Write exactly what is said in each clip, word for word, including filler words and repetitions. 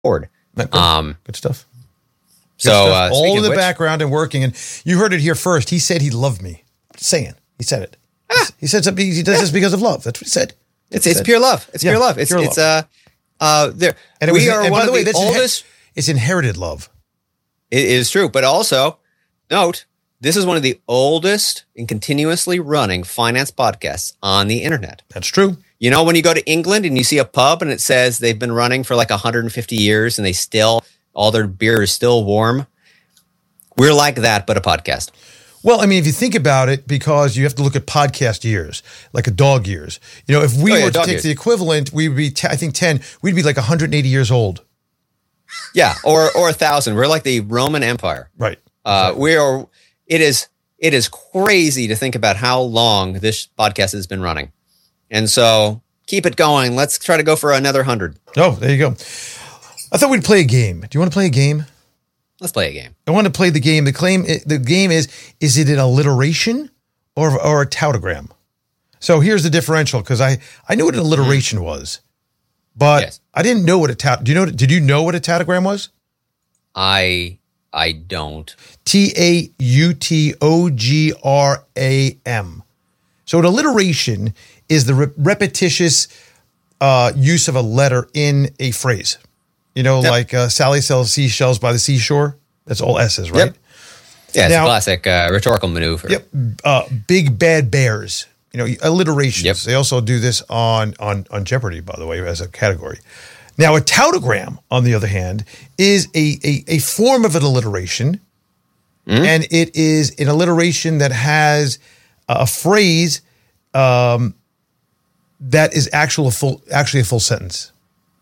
forward. Good. Um, good stuff. Good so stuff. Uh, all in the which, background and working, and you heard it here first. He said he loved me. Just saying, he said it. Ah, he said something. He does yeah. this because of love. That's what he said. It's it's pure love. It's yeah, pure love. It's pure it's love. uh uh there. And it was, we are and one by the way, of the oldest. Inher- it's inherited love. It is true, but also note this is one of the oldest and continuously running finance podcasts on the internet. That's true. You know, when you go to England and you see a pub and it says they've been running for like one hundred fifty years and they still, all their beer is still warm. We're like that, but a podcast. Well, I mean, if you think about it, because you have to look at podcast years, like a dog years. You know, if we oh, yeah, were to take years. the equivalent, we would be, t- I think, ten, we'd be like one hundred eighty years old. Yeah, or or a thousand. We're like the Roman Empire. Right. Uh, we are, it is, it is crazy to think about how long this podcast has been running. And so keep it going. Let's try to go for another hundred. Oh, there you go. I thought we'd play a game. Do you want to play a game? Let's play a game. I want to play the game. The claim, the game is, is it an alliteration or, or a tautogram? So here's the differential, because I, I knew what an alliteration mm-hmm. was, but yes. I didn't know what a taut. Do you know? Did you know what a tautogram was? I I don't. T A U T O G R A M. So an alliteration is the re- repetitious uh, use of a letter in a phrase. You know, yep. like uh, Sally sells seashells by the seashore. That's all S's, right? Yep. Yeah, it's now, a classic uh, rhetorical maneuver. Yep. Uh, big bad bears. You know, alliterations. Yep. They also do this on, on, on Jeopardy, by the way, as a category. Now, a tautogram, on the other hand, is a, a, a form of an alliteration, mm-hmm. and it is an alliteration that has a phrase um, that is actual a full, actually a full sentence.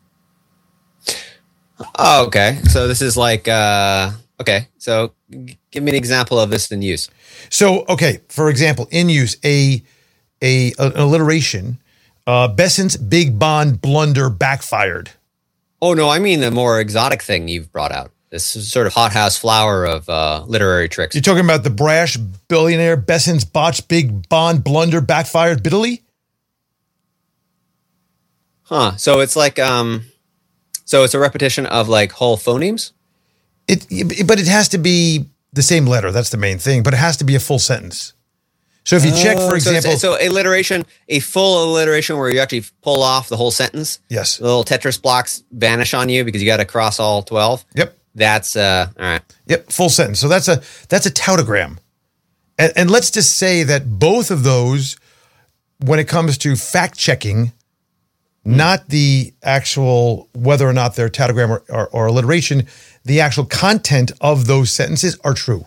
Oh, okay. So this is like, uh, okay. So g- give me an example of this in use. So, okay. For example, in use, a, a, an alliteration, uh, Besson's big bond blunder backfired. Oh, no, I mean the more exotic thing you've brought out. This is sort of hothouse flower of uh, literary tricks. You're talking about the brash billionaire Besson's botched big bond blunder backfired bitterly? Huh. So it's like, um, so it's a repetition of like whole phonemes? It, but it has to be the same letter. That's the main thing. But it has to be a full sentence. So if you check, for example... So, so alliteration, a full alliteration where you actually pull off the whole sentence. Yes. The little Tetris blocks vanish on you because you got to cross all twelve. Yep. That's, uh, all right. Yep, full sentence. So that's a that's a tautogram. And, and let's just say that both of those, when it comes to fact-checking, mm-hmm. not the actual, whether or not they're tautogram or, or, or alliteration, the actual content of those sentences are true.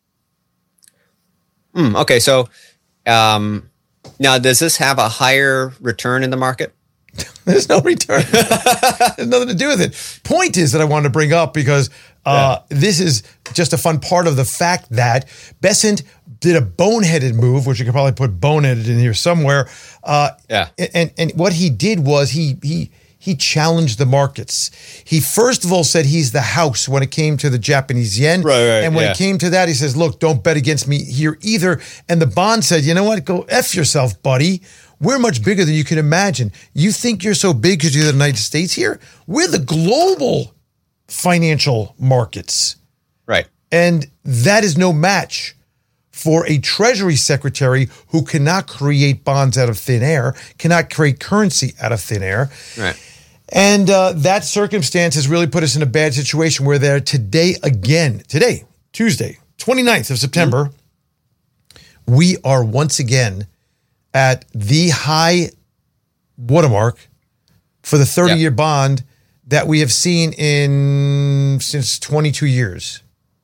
Mm, okay, so... Um, now, does this have a higher return in the market? There's no return. There's nothing to do with it. Point is that I wanted to bring up because uh, yeah. this is just a fun part of the fact that Bessent did a boneheaded move, which you could probably put boneheaded in here somewhere. Uh, yeah. And and what he did was he he he challenged the markets. He first of all said he's the house when it came to the Japanese yen. Right, right, and when yeah. it came to that, he says, look, don't bet against me here either. And the bond said, you know what? Go F yourself, buddy. We're much bigger than you can imagine. You think you're so big because you're the United States here? We're the global financial markets. Right. And that is no match for a Treasury Secretary who cannot create bonds out of thin air, cannot create currency out of thin air. Right. And uh, that circumstance has really put us in a bad situation where they're today again, today, Tuesday, twenty-ninth of September, mm-hmm. we are once again at the high watermark for the thirty-year yep. bond that we have seen in since twenty-two years.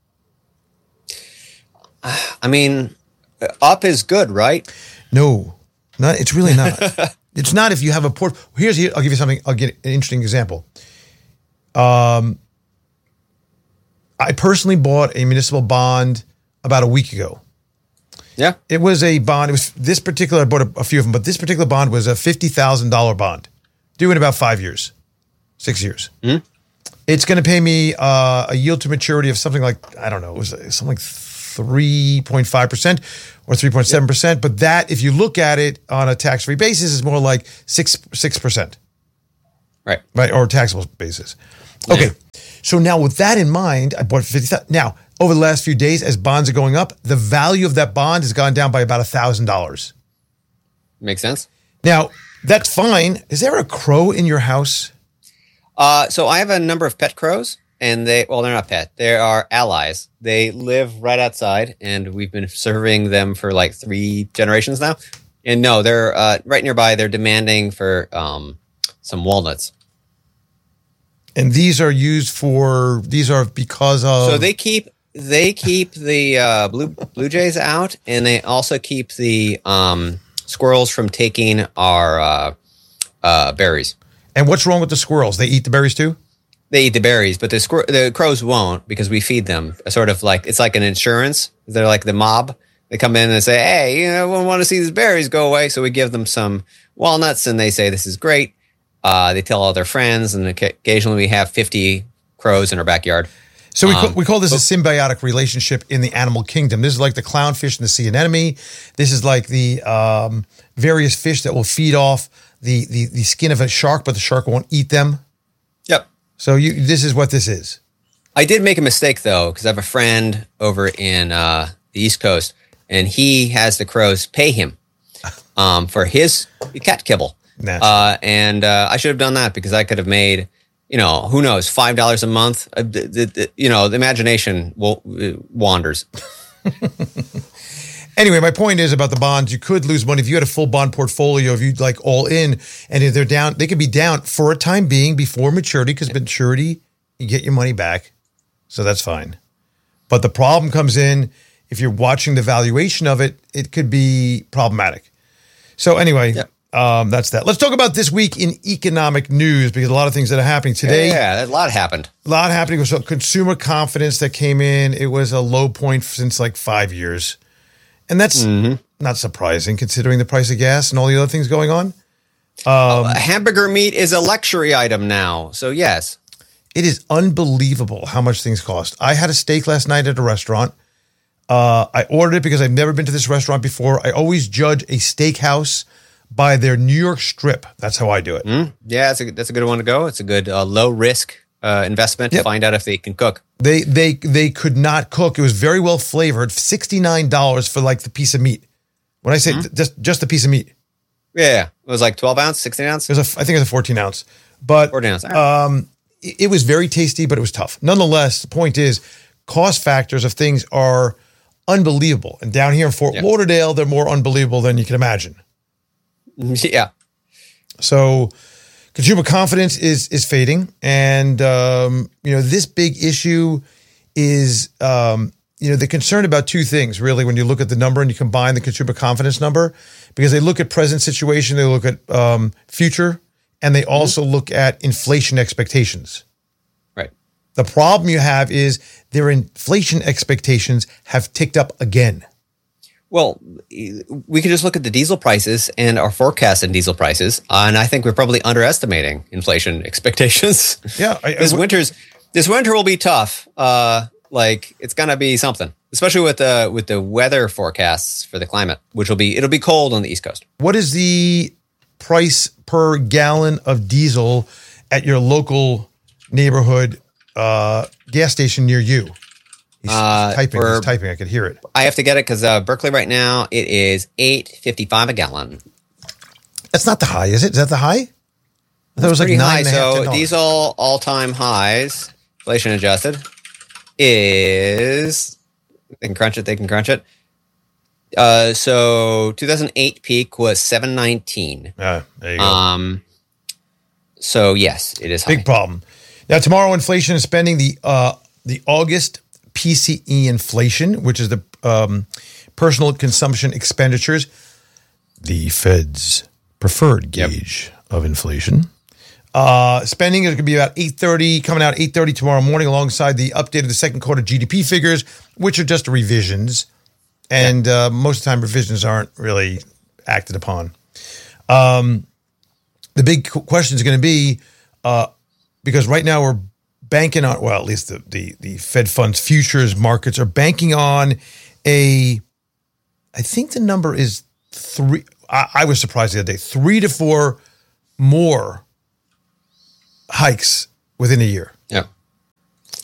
I mean, up is good, right? No, not. It's really not. It's not if you have a port. Here's here. I'll give you something. I'll get an interesting example. Um, I personally bought a municipal bond about a week ago. Yeah, it was a bond. It was this particular. I bought a, a few of them, but this particular bond was a fifty thousand dollar bond, due in about five years, six years. Mm-hmm. It's going to pay me uh, a yield to maturity of something like I don't know. It was something like three point five percent or three point seven percent. But that, if you look at it on a tax-free basis, is more like six, six percent. Right. Right. Or taxable basis. Okay. So now with that in mind, I bought fifty thousand. Now, over the last few days, as bonds are going up, the value of that bond has gone down by about one thousand dollars. Makes sense. Now, that's fine. Is there a crow in your house? Uh, so I have a number of pet crows, and they, well, they're not pet. They are allies. They live right outside, and we've been serving them for like three generations now. And no, they're uh, right nearby. They're demanding for um, some walnuts. And these are used for, these are because of... So they keep they keep the uh, blue blue jays out, and they also keep the um, squirrels from taking our uh, uh, berries. And what's wrong with the squirrels? They eat the berries too? They eat the berries, but the squir- the crows won't because we feed them. Sort of like, it's like an insurance. They're like the mob. They come in and say, hey, you know, we want to see these berries go away. So we give them some walnuts, and they say, this is great. Uh, they tell all their friends, and occasionally we have fifty crows in our backyard. So we, um, call, we call this a symbiotic relationship in the animal kingdom. This is like the clownfish and the sea anemone. This is like the um, various fish that will feed off the, the the skin of a shark, but the shark won't eat them. Yep. So you, this is what this is. I did make a mistake, though, because I have a friend over in uh, the East Coast, and he has the crows pay him um, for his cat kibble. Uh, and uh, I should have done that because I could have made, you know, who knows, five dollars a month. Uh, the, the, the, you know, the imagination will, uh, wanders. Anyway, my point is about the bonds. You could lose money if you had a full bond portfolio. If you like all in, and if they're down, they could be down for a time being before maturity. Because maturity, you get your money back, so that's fine. But the problem comes in if you're watching the valuation of it. It could be problematic. So anyway. Yep. Um, that's that. Let's talk about this week in economic news because a lot of things that are happening today. Yeah, yeah, a lot happened. A lot happening. So consumer confidence that came in, it was a low point since like five years. And that's mm-hmm. not surprising considering the price of gas and all the other things going on. Um, uh, hamburger meat is a luxury item now. So yes. It is unbelievable how much things cost. I had a steak last night at a restaurant. Uh, I ordered it because I've never been to this restaurant before. I always judge a steakhouse by their New York strip. That's how I do it. Mm, yeah, that's a, that's a good one to go. It's a good uh, low risk uh, investment yep. to find out if they can cook. They they they could not cook. It was very well flavored. sixty-nine dollars for like the piece of meat. When I say mm-hmm. th- just just a piece of meat. Yeah, it was like twelve ounce, sixteen ounce? It was a, I think it was a fourteen ounce. But fourteen ounce. Um, it, it was very tasty, but it was tough. Nonetheless, the point is cost factors of things are unbelievable. And down here in Fort yep. Lauderdale, they're more unbelievable than you can imagine. Yeah. So consumer confidence is is fading. And, um, you know, this big issue is, um, you know, they're concerned about two things, really, when you look at the number and you combine the consumer confidence number, because they look at present situation, they look at um, future, and they also mm-hmm. look at inflation expectations. Right. The problem you have is their inflation expectations have ticked up again. Well, we could just look at the diesel prices and our forecast in diesel prices, uh, and I think we're probably underestimating inflation expectations. Yeah, I, this I, winter's this winter will be tough. Uh, like it's gonna be something, especially with the with the weather forecasts for the climate, which will be it'll be cold on the East Coast. What is the price per gallon of diesel at your local neighborhood uh, gas station near you? He's uh, typing. He's typing. I could hear it. I have to get it because uh, Berkeley right now it is eight fifty five a gallon. That's not the high, is it? Is that the high? That was like nine high. and a half, So diesel all time highs, inflation adjusted, is they can crunch it. They can crunch it. Uh, so two thousand eight peak was seven nineteen. Yeah, there you go. Um, so yes, it is high. Big problem. Now tomorrow, inflation and spending the uh the August P C E inflation, which is the um, personal consumption expenditures, the Fed's preferred gauge yep. of inflation. Uh, spending is going to be about eight thirty, coming out eight thirty tomorrow morning, alongside the update of the second quarter G D P figures, which are just revisions. And yep. uh, most of the time, revisions aren't really acted upon. Um, the big question is going to be, uh, because right now we're banking on, well, at least the, the the Fed funds futures markets are banking on a, I think the number is three, I, I was surprised the other day, three to four more hikes within a year. Yeah.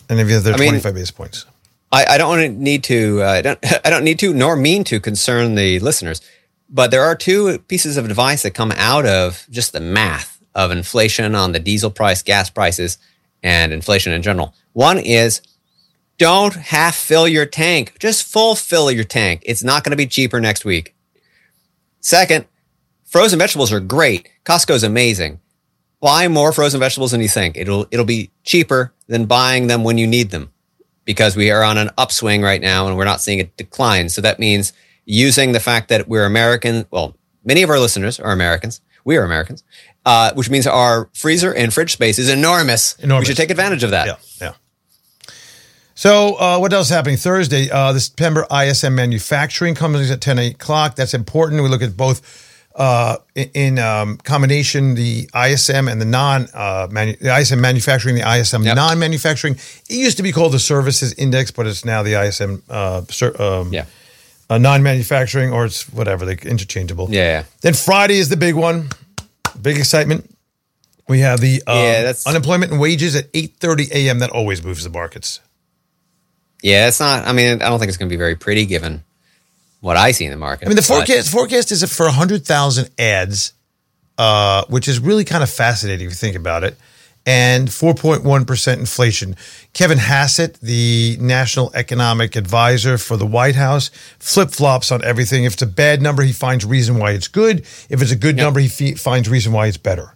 And if you have their I mean, twenty-five basis points. I, I don't want to need to, uh, I don't, I don't need to, nor mean to concern the listeners, but there are two pieces of advice that come out of just the math of inflation on the diesel price, gas prices, and inflation in general. One is don't half fill your tank, just full fill your tank. It's not going to be cheaper next week. Second, frozen vegetables are great. Costco's amazing. Buy more frozen vegetables than you think. It'll, it'll be cheaper than buying them when you need them, because we are on an upswing right now and we're not seeing a decline. So that means using the fact that we're American, well, many of our listeners are Americans. We are Americans, uh, which means our freezer and fridge space is enormous. enormous. We should take advantage of that. Yeah, yeah. So uh, what else is happening? Thursday, uh, the September I S M manufacturing comes at ten o'clock. That's important. We look at both uh, in, in um, combination, the I S M and the non, uh, manu- the I S M manufacturing, the I S M yep. non-manufacturing. It used to be called the services index, but it's now the I S M uh, ser- um, yeah. uh, non-manufacturing, or it's whatever, they interchangeable. Yeah, yeah. Then Friday is the big one, big excitement. We have the um, yeah, that's- unemployment and wages at eight thirty a.m. That always moves the markets. Yeah, it's not, I mean, I don't think it's going to be very pretty given what I see in the market. I mean, the forecast but. forecast is for one hundred thousand ads, uh, which is really kind of fascinating if you think about it, and four point one percent inflation. Kevin Hassett, the National Economic Advisor for the White House, flip-flops on everything. If it's a bad number, he finds reason why it's good. If it's a good yep. number, he f- finds reason why it's better.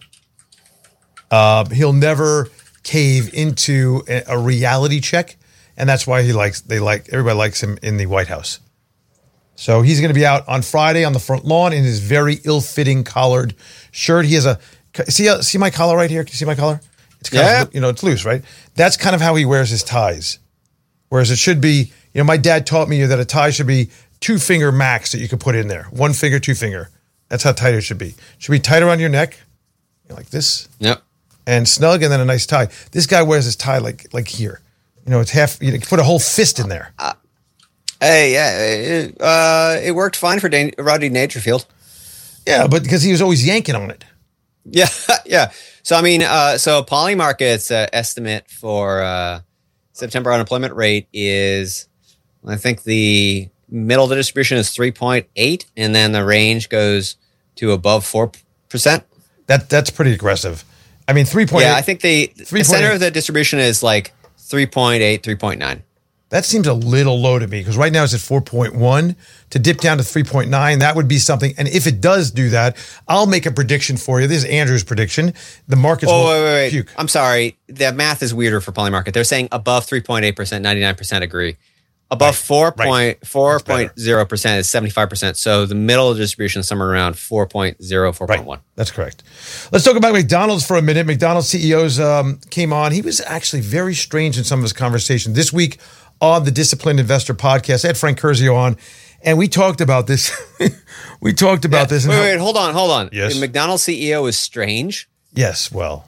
Uh, he'll never cave into a, a reality check. And that's why he likes, they like, everybody likes him in the White House. So he's going to be out on Friday on the front lawn in his very ill-fitting collared shirt. He has a, see, see my collar right here? Can you see my collar? It's kind yeah. of, you know, it's loose, right? That's kind of how he wears his ties. Whereas it should be, you know, my dad taught me that a tie should be two finger max that you could put in there. One finger, two finger. That's how tight it should be. It should be tight around your neck, you know, like this. Yep. And snug, and then a nice tie. This guy wears his tie like like here. You know, it's half, you can put a whole fist in there. Uh, hey, yeah, it, uh, it worked fine for Dan- Rodney Dangerfield. Yeah, but because he was always yanking on it. Yeah, yeah. So, I mean, uh, so Polymarket's uh, estimate for uh, September unemployment rate is, I think the middle of the distribution is three point eight, and then the range goes to above four percent. That That's pretty aggressive. I mean, three point eight. Yeah, I think the, the center of the distribution is like three point eight, three point nine. That seems a little low to me because right now it's at four point one. To dip down to three point nine, that would be something. And if it does do that, I'll make a prediction for you. This is Andrew's prediction. The market's Oh, wait, wait, wait. Puke. I'm sorry. The math is weirder for Polymarket. They're saying above three point eight percent, ninety-nine percent agree. Above right. four point zero percent right. is seventy-five percent. So the middle of the distribution is somewhere around four point zero, four point one. Right. That's correct. Let's talk about McDonald's for a minute. McDonald's C E Os um, came on. He was actually very strange in some of his conversation. This week on the Disciplined Investor podcast, I had Frank Curzio on, and we talked about this. we talked about yeah. this. Wait, how- wait, hold on, hold on. Yes. The McDonald's C E O is strange? Yes, well.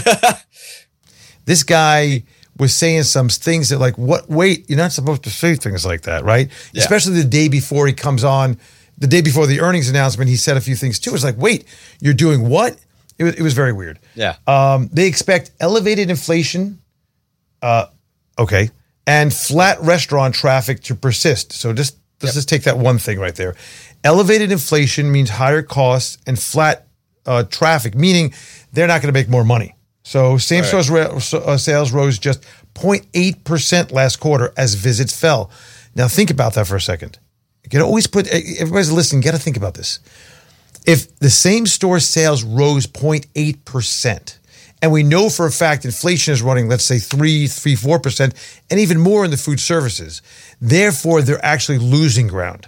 This guy was saying some things that like, what, wait, you're not supposed to say things like that, right? Yeah. Especially the day before he comes on, the day before the earnings announcement, he said a few things too. It's like, wait, you're doing what? It was, it was very weird. Yeah. Um, they expect elevated inflation, uh, okay, and flat restaurant traffic to persist. So just let's yep. just take that one thing right there. Elevated inflation means higher costs and flat uh, traffic, meaning they're not going to make more money. So same-store right. uh, sales rose just zero point eight percent last quarter as visits fell. Now think about that for a second. You can always put, everybody's listening, got to think about this. If the same-store sales rose zero point eight percent, and we know for a fact inflation is running, let's say three, three, four percent, and even more in the food services, therefore they're actually losing ground.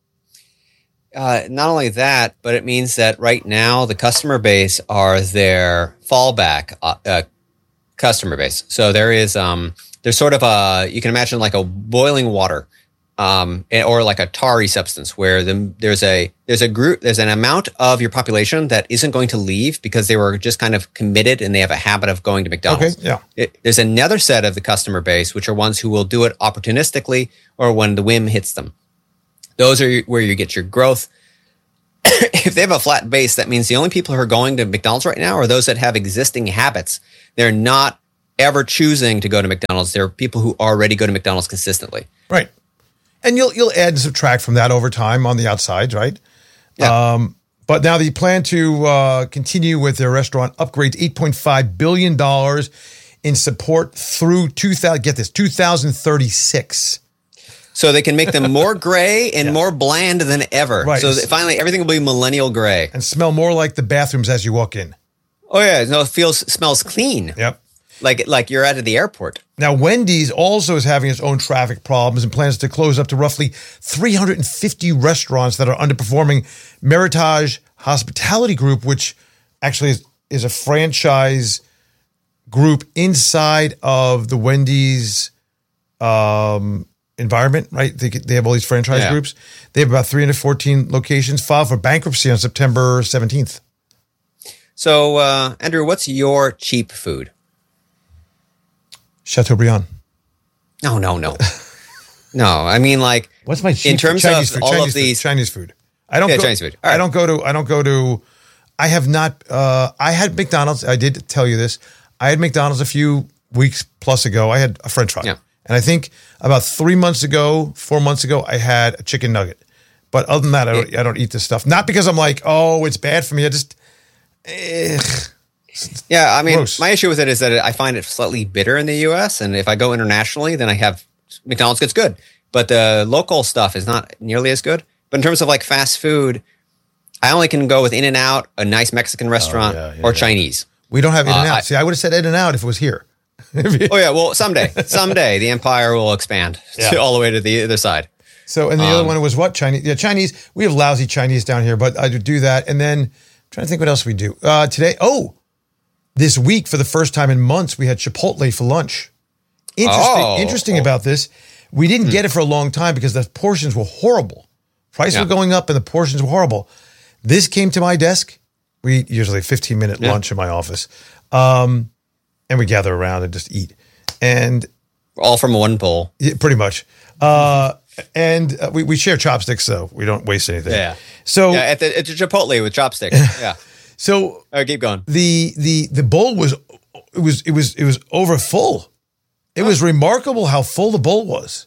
Uh, not only that, but it means that right now the customer base are their fallback uh, uh, customer base. So there is, um, there's sort of a, you can imagine like a boiling water, um, or like a tarry substance where the, there's a, there's a group, there's an amount of your population that isn't going to leave because they were just kind of committed and they have a habit of going to McDonald's. Okay, yeah. It, there's another set of the customer base, which are ones who will do it opportunistically or when the whim hits them. Those are where you get your growth. If they have a flat base, that means the only people who are going to McDonald's right now are those that have existing habits. They're not ever choosing to go to McDonald's. They're people who already go to McDonald's consistently. Right. And you'll you'll add and subtract from that over time on the outsides, right? Yeah. Um, but now they plan to uh, continue with their restaurant upgrades, eight point five billion dollars in support through two thousand. Get this, two thousand thirty-six. So they can make them more gray and yeah. more bland than ever. Right. So that finally, everything will be millennial gray and smell more like the bathrooms as you walk in. Oh yeah, no, it feels smells clean. Yep. Like like you're out of the airport. Now, Wendy's also is having its own traffic problems and plans to close up to roughly three hundred fifty restaurants that are underperforming Meritage Hospitality Group, which actually is, is a franchise group inside of the Wendy's um, environment, right? They, they have all these franchise yeah. groups. They have about three hundred fourteen locations, filed for bankruptcy on September seventeenth. So, uh, Andrew, what's your cheap food? Chateaubriand. No, no, no. No, I mean like what's my cheap in terms Chinese of food, all Chinese of these food, Chinese food. I don't yeah, go, Chinese food. All right. I don't go to I don't go to I have not uh, I had McDonald's. I did tell you this. I had McDonald's a few weeks plus ago. I had a French fry. Yeah. And I think about three months ago, four months ago, I had a chicken nugget. But other than that, I don't, I don't eat this stuff. Not because I'm like, oh, it's bad for me. I just eh. Yeah, I mean, Gross. My issue with it is that I find it slightly bitter in the U S, and if I go internationally, then I have McDonald's gets good, but the local stuff is not nearly as good. But in terms of like fast food, I only can go with In-N-Out, a nice Mexican restaurant, oh, yeah, yeah, or yeah. Chinese. We don't have In-N-Out. Uh, I, See, I would have said In-N-Out if it was here. Oh yeah, well someday, someday the empire will expand Yeah. to all the way to the other side. So, and the um, other one was what? Chinese. Yeah, Chinese. We have lousy Chinese down here, but I do that. And then I'm trying to think what else we do. Uh, today, oh, this week for the first time in months, we had Chipotle for lunch. Interesting, Oh. interesting about this. We didn't get it for a long time because the portions were horrible. Prices Yeah. were going up and the portions were horrible. This came to my desk. We eat usually a fifteen minute Yeah. lunch in my office. Um, and we gather around and just eat. And all from one bowl. yeah, pretty much. Uh, and uh, we, we share chopsticks, so we don't waste anything. Yeah. So, Yeah, at the, at the Chipotle with chopsticks. Yeah. so All right, keep going. the the the bowl was it was it was it was over full. It was remarkable how full the bowl was.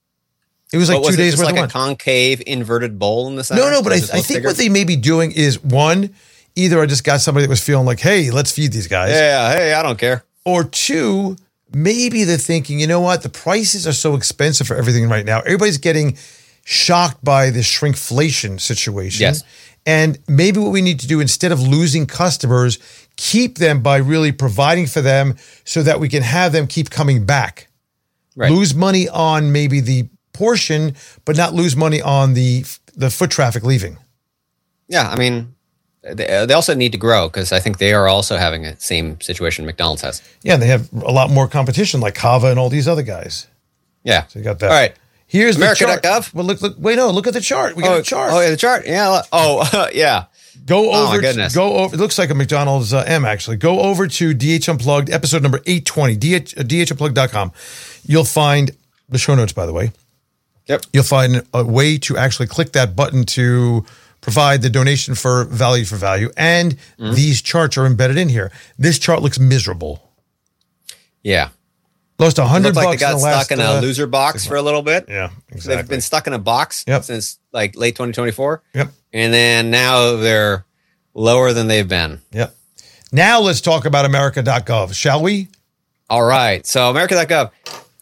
It was like But was two it days just worth like of a lunch. concave inverted bowl in the center? No, no, but I, Was it I look think bigger? what they may be doing is one, either I just got somebody that was feeling like, hey, let's feed these guys. Yeah, hey, I don't care. Or two, maybe they're thinking, you know what, the prices are so expensive for everything right now. Everybody's getting shocked by this shrinkflation situation. Yes. And maybe what we need to do instead of losing customers, keep them by really providing for them so that we can have them keep coming back. Right. Lose money on maybe the portion, but not lose money on the the foot traffic leaving. Yeah, I mean, they, they also need to grow because I think they are also having the same situation McDonald's has. Yeah, and they have a lot more competition like Kava and all these other guys. Yeah. So you got that. All right. Here's America the chart. dot gov? Well, look, look, wait, no, look at the chart. We got Oh, a chart. oh, yeah, the chart. Yeah. Oh, yeah. Go Oh, over. my goodness. Go over. It looks like a McDonald's uh, M actually. Go over to D H Unplugged, episode number eight twenty, D H, uh, D H unplugged dot com. You'll find the show notes, by the way. Yep. You'll find a way to actually click that button to provide the donation for value for value. And Mm-hmm. these charts are embedded in here. This chart looks miserable. Yeah. Lost a It hundred looked bucks like they got in the last, stuck in a uh, loser box for a little bit. Yeah, They've exactly. been stuck in a box Yep. since like late twenty twenty-four. Yep. And then now they're lower than they've been. Yep. Now let's talk about America dot gov, shall we? All right. So America dot gov.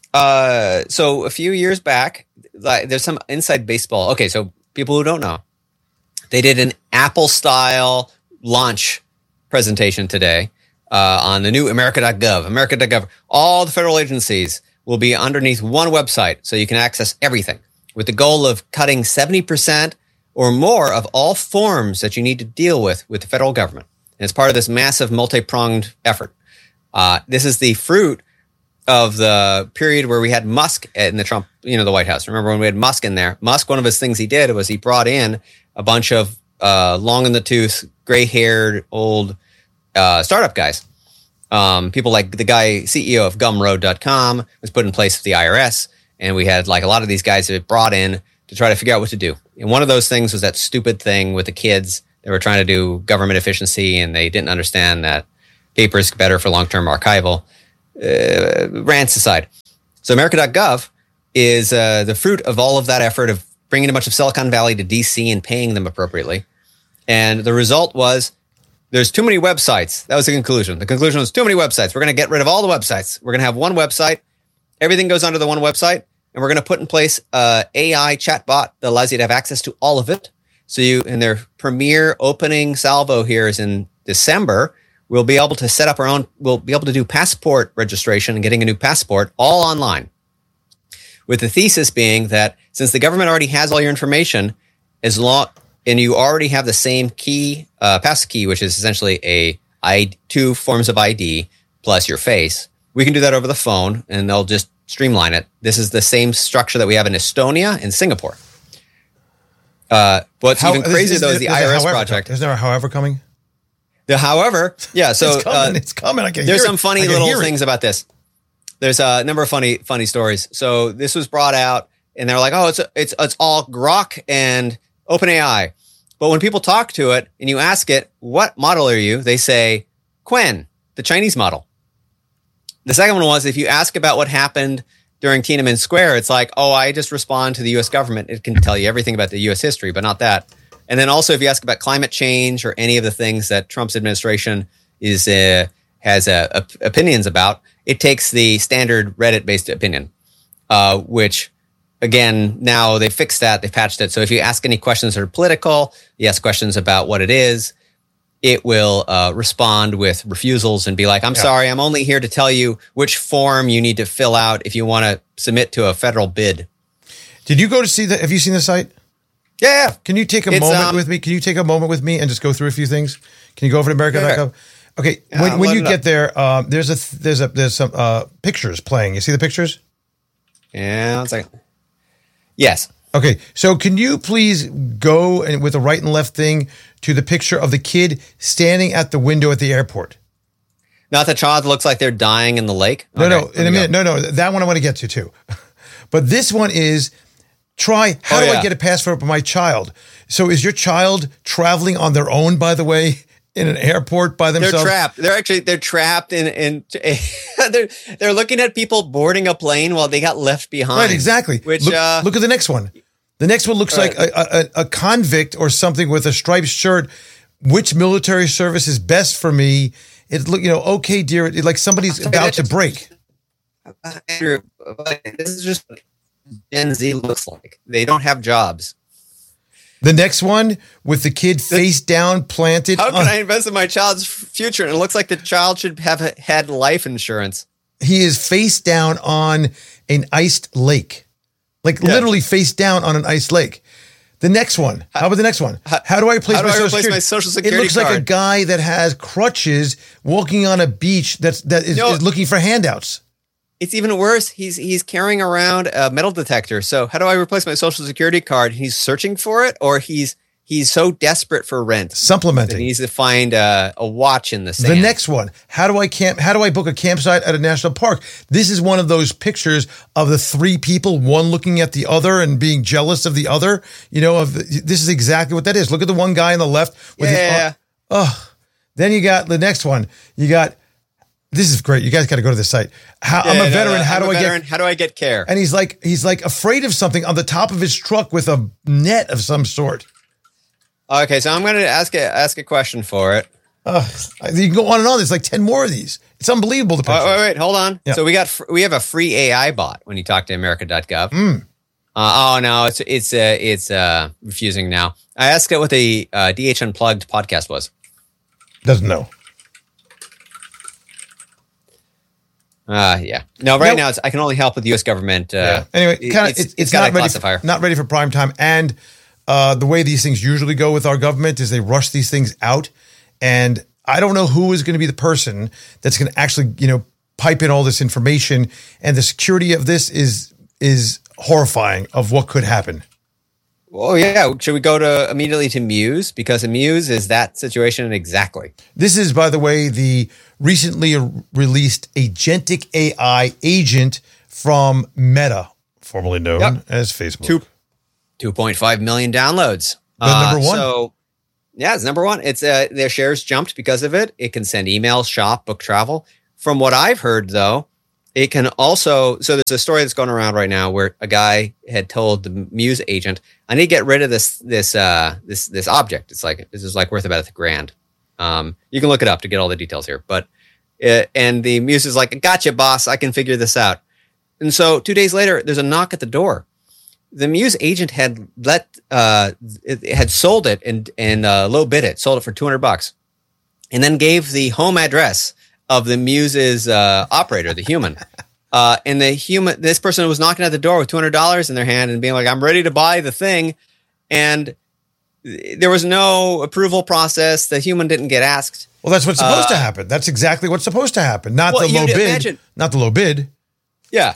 Uh, so a few years back, like, there's some inside baseball. Okay, so people who don't know, they did an Apple style launch presentation today uh, on the new America dot gov. America dot gov. All the federal agencies will be underneath one website, so you can access everything, with the goal of cutting seventy percent or more of all forms that you need to deal with with the federal government. And it's part of this massive multi-pronged effort. Uh, this is the fruit of the period where we had Musk in the Trump, you know, the White House. Remember when we had Musk in there? Musk, one of his things he did was he brought in a bunch of uh, long in the tooth, gray haired, old uh, startup guys. Um, people like the guy, C E O of Gumroad dot com was put in place with the I R S. And we had like a lot of these guys that brought in to try to figure out what to do. And one of those things was that stupid thing with the kids. They were trying to do government efficiency and they didn't understand that paper is better for long-term archival. uh, rants aside. So America dot gov is uh, the fruit of all of that effort of bringing a bunch of Silicon Valley to D C and paying them appropriately. And the result was there's too many websites. That was the conclusion. The conclusion was too many websites. We're going to get rid of all the websites. We're going to have one website. Everything goes under the one website. And we're going to put in place a A I chatbot that allows you to have access to all of it. So you, in their premier opening salvo here is in December, we'll be able to set up our own, we'll be able to do passport registration and getting a new passport all online. With the thesis being that since the government already has all your information, as long, and you already have the same key, uh, pass key, which is essentially a I, two forms of I D plus your face, we can do that over the phone and they'll just streamline it. This is the same structure that we have in Estonia and Singapore. Uh, what's How, even crazier, though, is the I R S project. Is there a however coming? The however, yeah. So it's coming. Uh, it's coming. I can there's hear some funny it. little things about this. There's a number of funny, funny stories. So this was brought out, and they're like, "Oh, it's it's it's all Grok and OpenAI." But when people talk to it and you ask it, "What model are you?" they say, "Qwen, the Chinese model." The second one was if you ask about what happened during Tiananmen Square, it's like, "Oh, I just respond to the U S government. It can tell you everything about the U S history, but not that." And then also, if you ask about climate change or any of the things that Trump's administration is uh, has uh, op- opinions about, it takes the standard Reddit-based opinion, uh, which, again, now they fixed that, they patched it. So if you ask any questions that are political, you ask questions about what it is, it will uh, respond with refusals and be like, I'm yeah. sorry, I'm only here to tell you which form you need to fill out if you want to submit to a federal bid. Did you go to see the, have you seen the site? Yeah, yeah. Can you take a it's, moment um, with me? Can you take a moment with me and just go through a few things? Can you go over to America dot gov? Yeah. Okay, yeah, when, when you get there, um, there's a there's a there's some uh, pictures playing. You see the pictures? Yeah, one second. Yes. Okay, so can you please go and with the right and left thing to the picture of the kid standing at the window at the airport? Not the child looks like they're dying in the lake? No, okay, no, in a minute. Go. No, no, that one I want to get to too. But this one is, try, how oh, do yeah. I get a passport for my child? So is your child traveling on their own, by the way, in an airport by themselves? They're trapped. They're actually, they're trapped in, in they're, they're looking at people boarding a plane while they got left behind. Right, exactly. Which, look, uh, look at the next one. The next one looks right. like a, a, a convict or something with a striped shirt. Which military service is best for me? It look, you know, okay, dear, it, like somebody's about to break. Andrew, this is just what Gen Z looks like. They don't have jobs. The next one with the kid face down planted. How can on, I invest in my child's future? And it looks like the child should have had life insurance. He is face down on an iced lake. Like yeah. literally face down on an iced lake. The next one. How about the next one? How, how do I replace, how do my, I social replace my social security It looks card? like a guy that has crutches walking on a beach that's that is, no, is looking for handouts. It's even worse. He's he's carrying around a metal detector. So how do I replace my social security card? He's searching for it, or he's he's so desperate for rent, supplementing. He needs to find a, a watch in the sand. The next one. How do I camp? How do I book a campsite at a national park? This is one of those pictures of the three people, one looking at the other and being jealous of the other. You know, of the, this is exactly what that is. Look at the one guy on the left with yeah. his. Oh, oh, then you got the next one. You got. This is great. You guys got to go to the site. How, yeah, I'm a veteran. No, no, how I'm do I veteran. get? How do I get care? And he's like, he's like afraid of something on the top of his truck with a net of some sort. Okay, so I'm going to ask a ask a question for it. Uh, you can go on and on. There's like ten more of these. It's unbelievable. The pictures. Wait, wait, wait, hold on. Yeah. So we got we have a free A I bot when you talk to America dot gov. Mm. Uh, oh no, it's it's uh, it's uh, refusing now. I asked it what the uh, D H Unplugged podcast was. Doesn't know. Uh, yeah. No, right nope. now it's, I can only help with the U S government. Uh, yeah. Anyway, kind of it's, it's, it's got not a ready classifier. For, not ready for prime time. And uh, the way these things usually go with our government is they rush these things out. And I don't know who is going to be the person that's going to actually, you know, pipe in all this information. And the security of this is is horrifying of what could happen. Oh, yeah. Should we go to immediately to Muse? Because Muse is that situation exactly. This is, by the way, the recently released agentic A I agent from Meta, formerly known yep. as Facebook. Two, two point five million downloads. The uh, number one. So, yeah, it's number one. It's uh, their shares jumped because of it. It can send emails, shop, book travel. from what I've heard, though, it can also. So there's a story that's going around right now where a guy had told the Muse agent, "I need to get rid of this this uh, this this object. It's like this is like worth about a grand." Um, you can look it up to get all the details here, but uh, and the Muse is like, "Gotcha, boss. I can figure this out." And so two days later, there's a knock at the door. The Muse agent had let uh, it had sold it and and uh, low bid it, sold it for two hundred bucks, and then gave the home address of the Muse's uh, operator, the human. Uh, and the human, this person was knocking at the door with two hundred dollars in their hand and being like, "I'm ready to buy the thing," and there was no approval process. The human didn't get asked. Well, that's what's supposed uh, to happen. That's exactly what's supposed to happen. Not well, the low bid. Imagine, not the low bid. Yeah.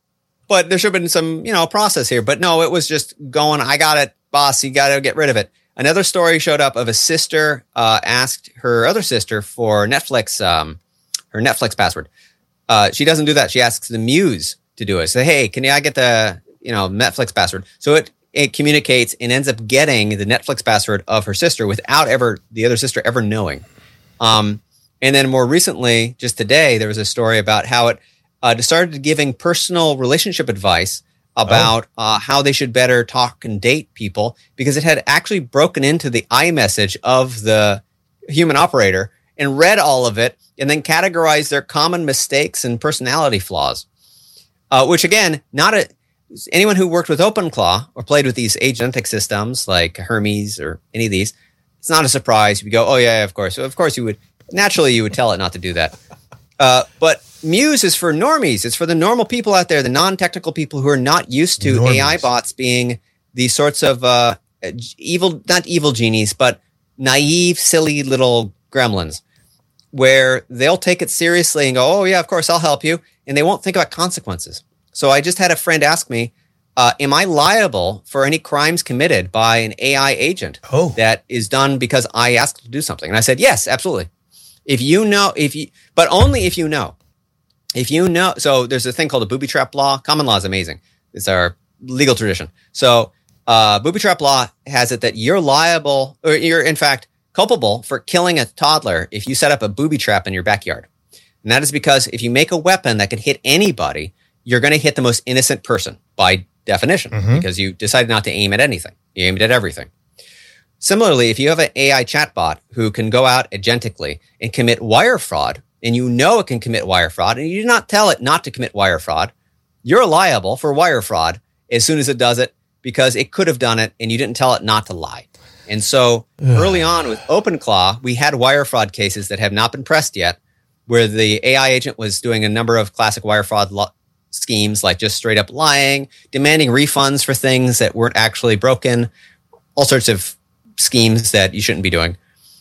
But there should have been some, you know, process here. But no, it was just going, "I got it, boss. You got to get rid of it." Another story showed up of a sister uh, asked her other sister for Netflix, um, her Netflix password. Uh, she doesn't do that. She asks the Muse to do it. Say, "Hey, can I get the, you know, Netflix password?" So it it communicates and ends up getting the Netflix password of her sister without ever the other sister ever knowing. Um, and then more recently, just today, there was a story about how it Uh, started giving personal relationship advice about oh. uh, how they should better talk and date people because it had actually broken into the iMessage of the human operator and read all of it and then categorized their common mistakes and personality flaws. Uh, which again, not a anyone who worked with OpenClaw or played with these agentic systems like Hermes or any of these, it's not a surprise. You go, "Oh yeah, of course, of course you would." Naturally, you would tell it not to do that. Uh, but Muse is for normies. It's for the normal people out there, the non-technical people who are not used to normies. A I bots being these sorts of uh, evil, not evil genies, but naive, silly little gremlins where they'll take it seriously and go, "Oh yeah, of course, I'll help you." And they won't think about consequences. So I just had a friend ask me, uh, am I liable for any crimes committed by an A I agent oh. that is done because I asked to do something? And I said, yes, absolutely. If you know, if you, but only if you know. If you know, so there's a thing called a booby trap law. Common law is amazing. It's our legal tradition. So uh, booby trap law has it that you're liable, or you're in fact culpable for killing a toddler if you set up a booby trap in your backyard. And that is because if you make a weapon that can hit anybody, you're going to hit the most innocent person by definition, mm-hmm. because you decided not to aim at anything. You aimed at everything. Similarly, if you have an A I chatbot who can go out agentically and commit wire fraud, and you know it can commit wire fraud, and you do not tell it not to commit wire fraud, you're liable for wire fraud as soon as it does it because it could have done it and you didn't tell it not to lie. And so early on with OpenClaw, we had wire fraud cases that have not been pressed yet where the A I agent was doing a number of classic wire fraud lo- schemes like just straight up lying, demanding refunds for things that weren't actually broken, all sorts of schemes that you shouldn't be doing.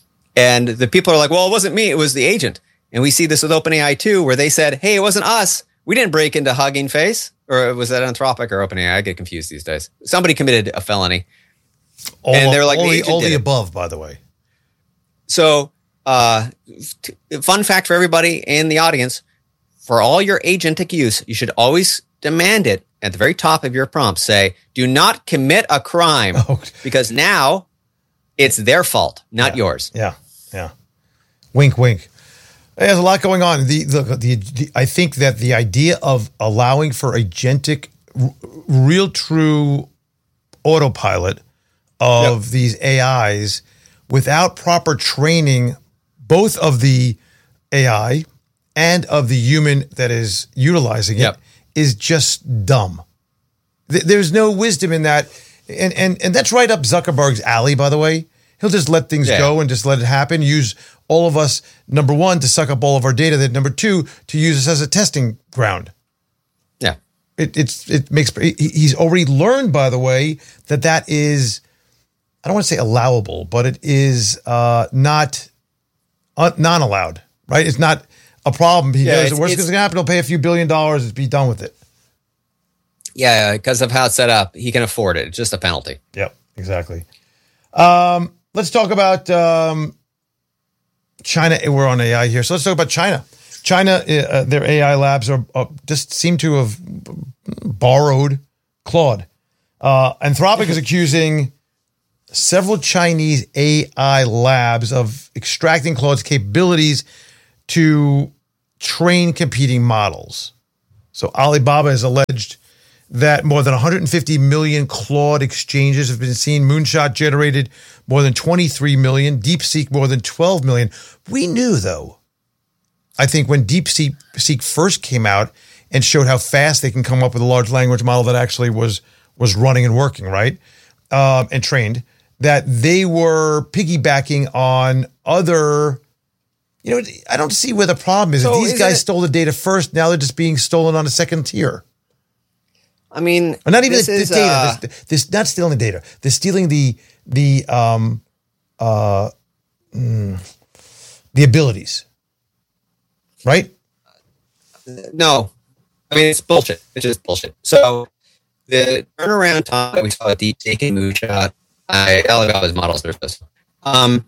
And the people are like, "Well, it wasn't me, it was the agent." And we see this with OpenAI too, where they said, "Hey, it wasn't us. We didn't break into Hugging Face." Or was that Anthropic or OpenAI? I get confused these days. Somebody committed a felony. All, and they're like, all the, all the above, by the way. So, uh, t- fun fact for everybody in the audience, for all your agentic use, you should always demand it at the very top of your prompt. Say, "Do not commit a crime," oh. because now it's their fault, not yeah. yours. Yeah, yeah. Wink, wink. There's a lot going on. The, the, the, the I think that the idea of allowing for agentic, r- real, true autopilot of yep. these A Is without proper training, both of the A I and of the human that is utilizing it, yep. is just dumb. Th- there's no wisdom in that. And, and, and that's right up Zuckerberg's alley, by the way. He'll just let things yeah. go and just let it happen. Use all of us, number one, to suck up all of our data. Then number two, to use us as a testing ground. Yeah, it it's it makes he's already learned, by the way, that that is, I don't want to say allowable, but it is uh, not uh, non allowed. Right? It's not a problem. He yeah, knows the worst that's going to happen. He'll pay a few billion dollars and be done with it. Yeah, because of how it's set up, he can afford it. It's just a penalty. Yep, exactly. Um, let's talk about um, China. We're on A I here, so let's talk about China. China, uh, their A I labs are uh, just seem to have borrowed Claude. Uh, Anthropic is accusing several Chinese A I labs of extracting Claude's capabilities to train competing models. So Alibaba has alleged that more than one hundred fifty million Claude exchanges have been seen. Moonshot generated more than twenty-three million. DeepSeek more than twelve million. We knew, though, I think when DeepSeek Seek first came out and showed how fast they can come up with a large language model that actually was was running and working, right, um, and trained, that they were piggybacking on other. You know, I don't see where the problem is. So if these is guys it, stole the data first, now they're just being stolen on a second tier. I mean, or not even the, is, the data. uh, this, this not stealing the data. They're stealing the the um uh mm, the abilities, right? No, I mean it's bullshit. It's just bullshit. So the turnaround time that we saw at DeepSeek and Moonshot, I Alibaba's models are supposed to. Um,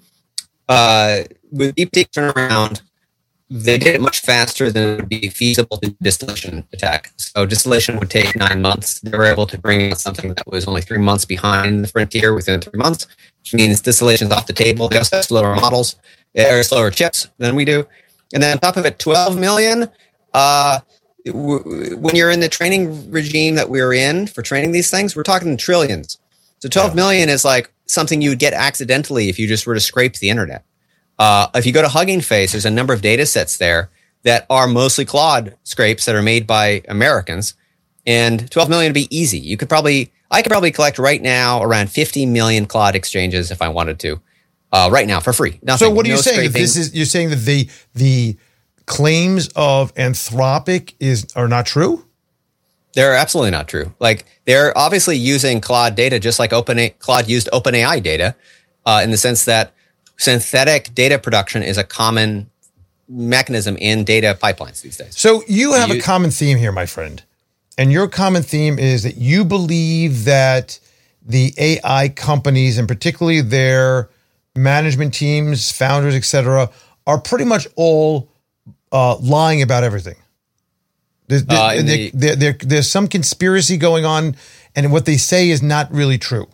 uh, with DeepSeek turnaround, they did it much faster than it would be feasible to distillation attack. So distillation would take nine months. They were able to bring out something that was only three months behind the frontier within three months, which means distillation's off the table. They also have slower models, or slower chips than we do. And then on top of it, twelve million. Uh, w- when you're in the training regime that we're in for training these things, we're talking trillions. So twelve million is like something you would get accidentally if you just were to scrape the internet. Uh, if you go to Hugging Face, there's a number of data sets there that are mostly Claude scrapes that are made by Americans, and twelve million would be easy. You could probably, I could probably collect right now around fifty million Claude exchanges if I wanted to, uh, right now for free. Nothing, so what are you no saying? That this is you're saying that the the claims of Anthropic is are not true? They're absolutely not true. Like they're obviously using Claude data just like Open Claude used OpenAI data, uh, in the sense that synthetic data production is a common mechanism in data pipelines these days. So you have you, a common theme here, my friend. And your common theme is that you believe that the A I companies, and particularly their management teams, founders, et cetera, are pretty much all uh, lying about everything. There's, uh, there, the, there, there, there's some conspiracy going on, and what they say is not really true.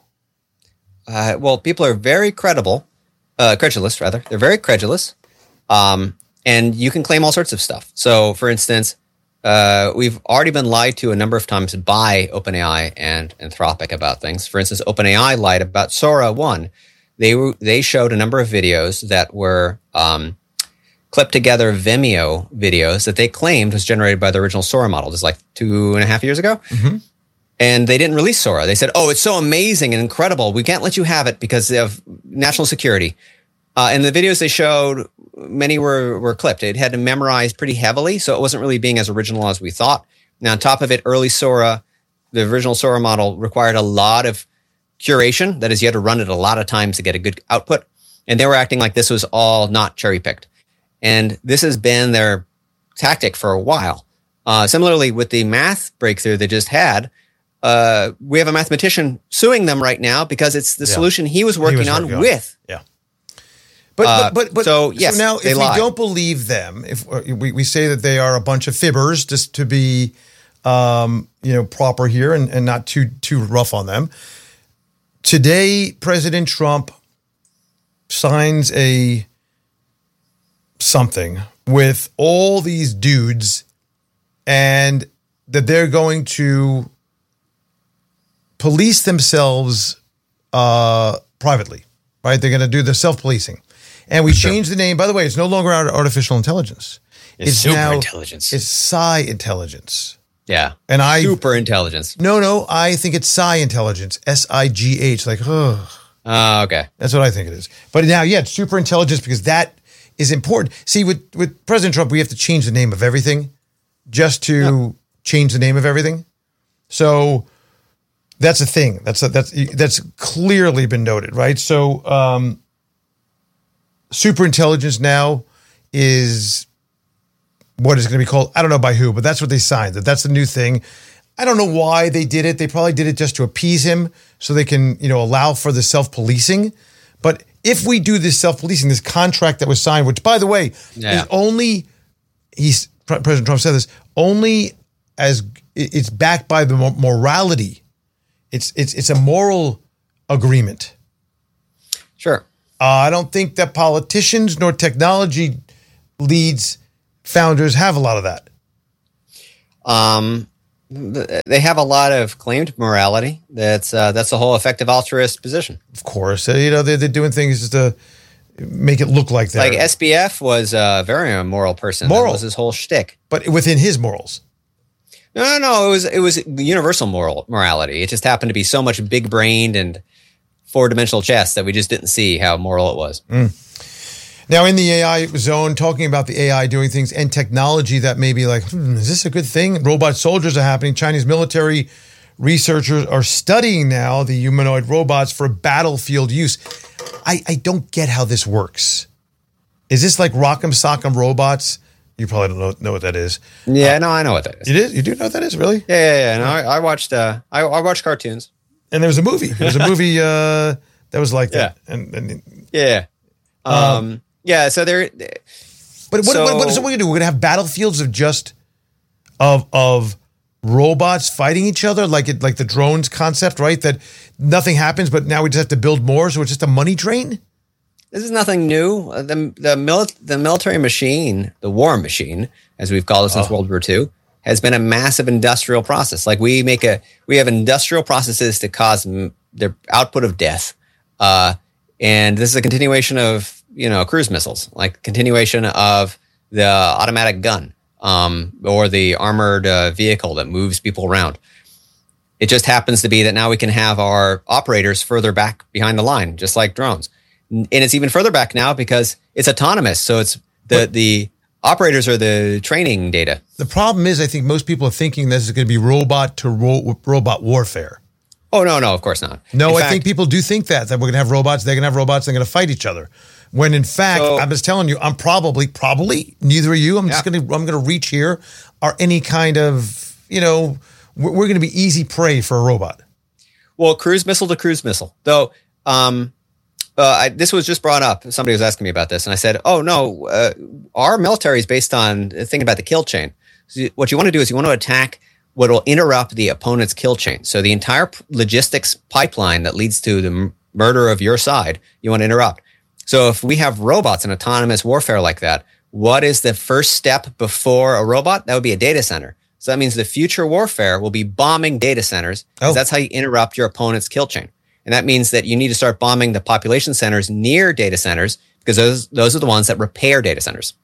Uh, well, people are very credible. Uh, credulous, rather. They're very credulous. Um, and you can claim all sorts of stuff. So, for instance, uh, we've already been lied to a number of times by OpenAI and Anthropic about things. For instance, OpenAI lied about Sora one. They were, they showed a number of videos that were um, clipped together Vimeo videos that they claimed was generated by the original Sora model. This is like two and a half years ago. Mm-hmm. And they didn't release Sora. They said, oh, it's so amazing and incredible. We can't let you have it because of national security. Uh, and the videos they showed, many were, were clipped. It had to memorize pretty heavily, so it wasn't really being as original as we thought. Now, on top of it, early Sora, the original Sora model required a lot of curation. That is, you had to run it a lot of times to get a good output. And they were acting like this was all not cherry-picked. And this has been their tactic for a while. Uh, similarly, with the math breakthrough they just had, Uh, we have a mathematician suing them right now because it's the yeah. solution he was working, he was working on, on with. Yeah. But, uh, but, but, but, so, yes, so now if lie. we don't believe them, if we, we say that they are a bunch of fibbers, just to be, um, you know, proper here and, and not too, too rough on them. Today, President Trump signs a something with all these dudes and that they're going to police themselves uh, privately, right? They're going to do the self-policing. And we sure. changed the name. By the way, it's no longer artificial intelligence. It's, it's super now, intelligence. It's psi intelligence. Yeah. And I super intelligence. No, no, I think it's psi intelligence. S I G H. Like, oh. Uh, okay. That's what I think it is. But now, yeah, it's super intelligence because that is important. See, with, with President Trump, we have to change the name of everything just to yep. change the name of everything. So that's a thing. That's a, that's that's clearly been noted, right? So um, super intelligence now is what is going to be called. I don't know by who, but that's what they signed. That that's the new thing. I don't know why they did it. They probably did it just to appease him so they can, you know, allow for the self-policing. But if we do this self-policing, this contract that was signed, which, by the way, yeah. is only, he's President Trump said this, only as it's backed by the morality. It's it's it's a moral agreement. Sure. Uh, I don't think that politicians nor technology leads founders have a lot of that. Um, they have a lot of claimed morality. That's uh, that's the whole effective altruist position. Of course, you know they're, they're doing things just to make it look like that. Like S B F was a very immoral person. Moral That was his whole shtick. But within his morals. No, no, no. It was it was universal moral morality. It just happened to be so much big brained and four dimensional chess that we just didn't see how moral it was. Mm. Now, in the A I zone, talking about the A I doing things and technology that may be like, hmm, is this a good thing? Robot soldiers are happening. Chinese military researchers are studying now the humanoid robots for battlefield use. I, I don't get how this works. Is this like Rock'em Sock'em Robots? You probably don't know, know what that is. Yeah, uh, no, I know what that is. You did? You do know what that is, really? Yeah, yeah, yeah. No, I, I watched. Uh, I, I watched cartoons. And there was a movie. There was a movie uh, that was like that. Yeah. And, and yeah. Um, um, yeah. So there. But what, so, what, what is it we're gonna do? We're gonna have battlefields of just of of robots fighting each other, like it like the drones concept, right? That nothing happens, but now we just have to build more, so it's just a money train. This is nothing new. Uh, the the, mili- the military machine, the war machine, as we've called it since oh. World War Two, has been a massive industrial process. Like we make a we have industrial processes to cause m- the output of death, uh, and this is a continuation of you know cruise missiles, like continuation of the automatic gun um, or the armored uh, vehicle that moves people around. It just happens to be that now we can have our operators further back behind the line, just like drones. And it's even further back now because it's autonomous. So it's the, but, the operators are the training data. The problem is, I think most people are thinking this is going to be robot to ro- robot warfare. Oh, no, no, of course not. No, in I fact, think people do think that, that we're going to have robots, they're going to have robots, they're going to fight each other. When in fact, so, I'm just telling you, I'm probably, probably, neither are you. I'm yeah. just going to, I'm going to reach here are any kind of, you know, we're, we're going to be easy prey for a robot. Well, cruise missile to cruise missile. Though, um, Uh, I, this was just brought up. Somebody was asking me about this, and I said, "Oh no, uh, our military is based on thinking about the kill chain. So what you want to do is you want to attack what will interrupt the opponent's kill chain. So the entire logistics pipeline that leads to the m- murder of your side, you want to interrupt. So if we have robots in autonomous warfare like that, what is the first step before a robot? That would be a data center. So that means the future warfare will be bombing data centers. Oh. That's how you interrupt your opponent's kill chain." And that means that you need to start bombing the population centers near data centers because those those are the ones that repair data centers.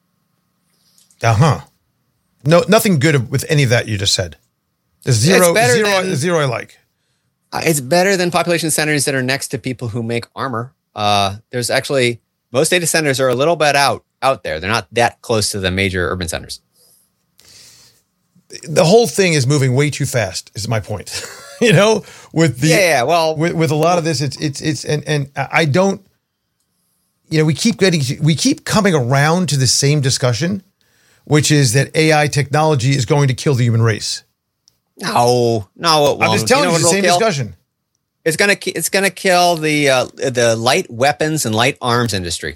Uh-huh. No, nothing good with any of that you just said. There's zero, zero, than, zero I like. It's better than population centers that are next to people who make armor. Uh, there's actually, most data centers are a little bit out, out there. They're not that close to the major urban centers. The whole thing is moving way too fast, is my point. You know, with the yeah, yeah well, with, with a lot of this, it's it's it's and and I don't, you know, we keep getting we keep coming around to the same discussion, which is that A I technology is going to kill the human race. No, no, it won't. I'm just telling you, you know it's the same kill? discussion. It's gonna it's gonna kill the uh, the light weapons and light arms industry.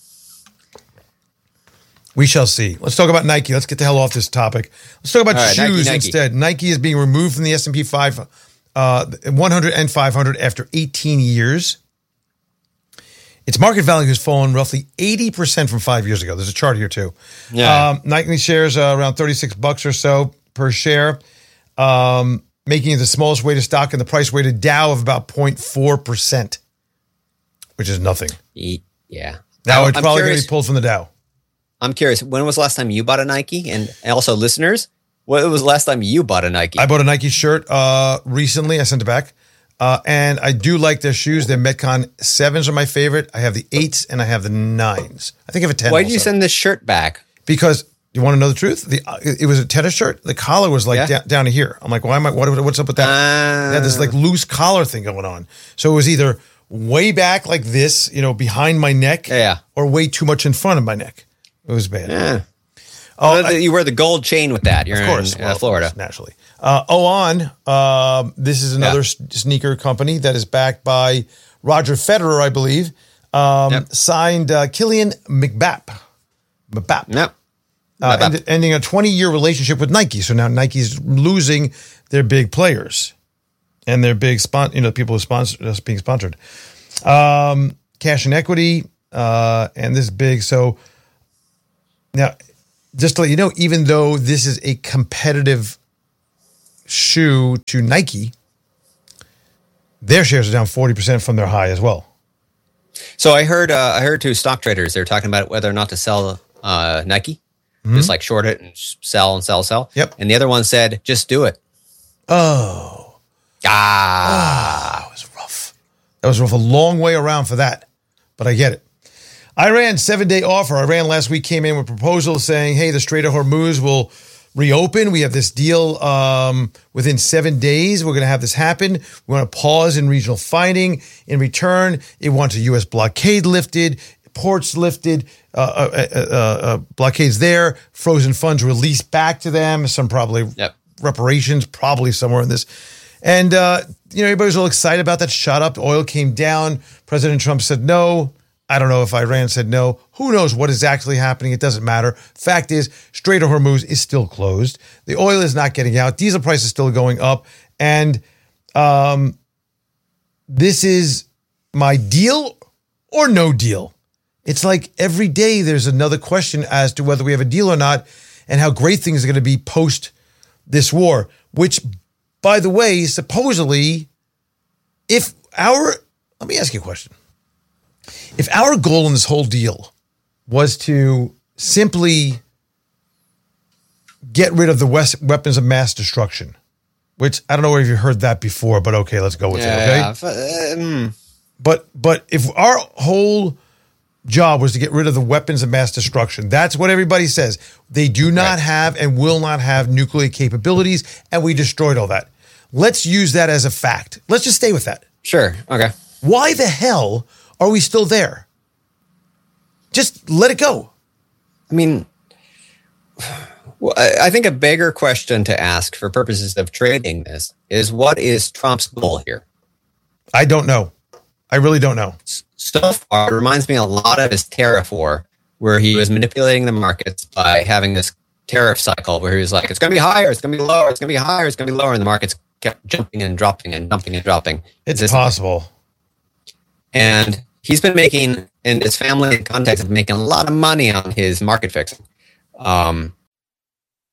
We shall see. Let's talk about Nike. Let's get the hell off this topic. Let's talk about right, shoes Nike, Nike. instead. Nike is being removed from the S and P five. Uh, one hundred and five hundred after eighteen years. Its market value has fallen roughly eighty percent from five years ago. There's a chart here too. Yeah. Um, Nike shares uh, around thirty-six bucks or so per share, um, making it the smallest weighted stock in the price weighted Dow of about zero point four percent, which is nothing. Yeah. Now it's I'm probably going to be pulled from the Dow. I'm curious, when was the last time you bought a Nike? And also listeners, when was the last time you bought a Nike? I bought a Nike shirt uh, recently. I sent it back. Uh, and I do like their shoes. Their Metcon sevens are my favorite. I have the eights and I have the nines. I think I have a ten. Why did you send this shirt back? Because you want to know the truth? The uh, it was a tennis shirt. The collar was like yeah. da- down to here. I'm like, why am I? What, what's up with that? Uh, they had this like loose collar thing going on. So it was either way back like this, you know, behind my neck, yeah, or way too much in front of my neck. It was bad. Yeah. Oh, well, I, you wear the gold chain with that. You're of course, in uh, well, Florida. Course, naturally. Uh, On, uh, this is another yeah. sneaker company that is backed by Roger Federer, I believe. Um, yep. Signed uh, Kylian Mbappé. Mbappé. Yep. Uh, end, ending a twenty-year relationship with Nike. So now Nike's losing their big players and their big spon- you know, people who sponsor us being sponsored. Um, cash and equity, uh, and this big. So now just to let you know, even though this is a competitive shoe to Nike, their shares are down forty percent from their high as well. So I heard, uh, I heard two stock traders, they're talking about whether or not to sell uh, Nike, mm-hmm. just like short it and sell and sell, sell. Yep. And the other one said, just do it. Oh. Ah. Oh, that was rough. That was rough. A long way around for that, but I get it. Iran seven-day offer. Iran last week came in with proposals saying, hey, the Strait of Hormuz will reopen. We have this deal um, within seven days. We're going to have this happen. We want to pause in regional fighting. In return, it wants a U S blockade lifted, ports lifted, uh, uh, uh, uh, blockades there, frozen funds released back to them, some probably yep. reparations, probably somewhere in this. And, uh, you know, everybody was all excited about that. Shot up. Oil came down. President Trump said no. I don't know if Iran said no. Who knows what is actually happening? It doesn't matter. Fact is, Strait of Hormuz is still closed. The oil is not getting out. Diesel price is still going up. And um, this is my deal or no deal. It's like every day there's another question as to whether we have a deal or not and how great things are going to be post this war, which, by the way, supposedly, if our, let me ask you a question. If our goal in this whole deal was to simply get rid of the West weapons of mass destruction, which I don't know if you've heard that before, but okay, let's go with yeah, it, okay? Yeah. Mm. But but if our whole job was to get rid of the weapons of mass destruction, that's what everybody says. They do not right. have and will not have nuclear capabilities, and we destroyed all that. Let's use that as a fact. Let's just stay with that. Sure, okay. Why the hell are we still there? Just let it go. I mean, well, I think a bigger question to ask for purposes of trading this is, what is Trump's goal here? I don't know. I really don't know. So far, it reminds me a lot of his tariff war, where he was manipulating the markets by having this tariff cycle where he was like, it's going to be higher, it's going to be lower, it's going to be higher, it's going to be lower, and the markets kept jumping and dropping and jumping and dropping. It's possible. And he's been making, and his family and contacts have been making a lot of money on his market fixing. Um,